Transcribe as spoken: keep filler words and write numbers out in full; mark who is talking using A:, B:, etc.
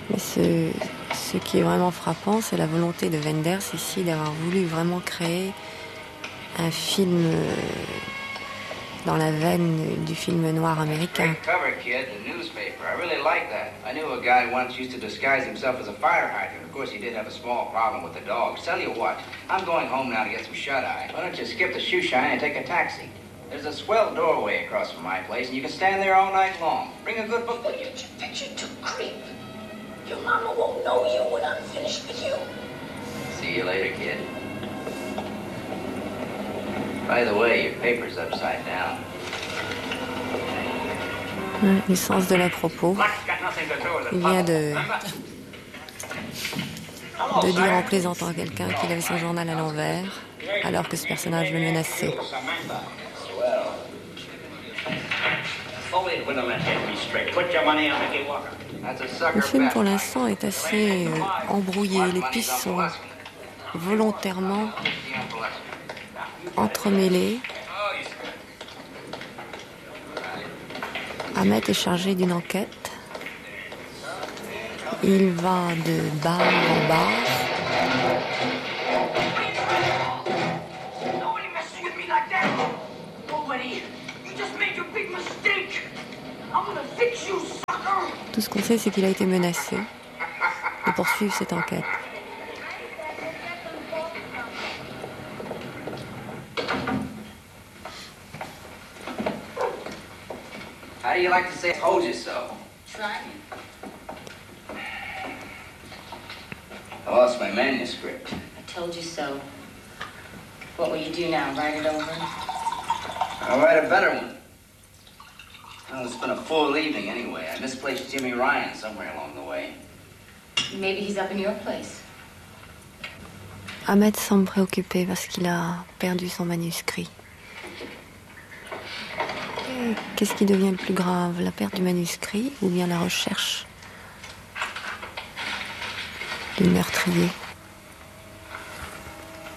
A: Mais ce, ce qui est vraiment frappant, c'est la volonté de Wenders ici d'avoir voulu vraiment créer un film euh, dans la veine du film noir américain.
B: Great cover, kid, the newspaper. I really like that. I knew a guy once used to disguise himself as a fire hydrant. Of course, he did have a small problem with the dogs. Tell you what, I'm going home now to get some shut-eye. Why don't you skip the shoe shine and take a taxi? There's a swell doorway across from my place, and you can stand there all night long. Bring a good book with you.
C: Bet you took creep. Your mama won't know you when I'm finished with you.
B: See you later, kid. By the way, your paper's upside down.
A: Ouais, le sens de la propos. Il vient de, de dire en plaisantant à quelqu'un qu'il avait son journal à l'envers, alors que ce personnage le menaçait. Le film, pour l'instant, est assez euh, embrouillé. Les pistes sont volontairement entremêlées. Ahmet est chargé d'une enquête. Il va de bar en bar. Tout ce qu'on sait, c'est qu'il a été menacé de poursuivre cette enquête.
B: How do you like to say told you so?
C: Try me.
B: I lost my manuscript.
C: I told you so. What will you do now? Write it over?
B: I'll write a better one. Well, it's been a full evening anyway. I misplaced Jimmy Ryan somewhere along the way.
C: Maybe he's up in your place.
A: Ahmet semble préoccupé parce qu'il a perdu son manuscrit. Et qu'est-ce qui devient le plus grave, la perte du manuscrit ou bien la recherche du meurtrier ?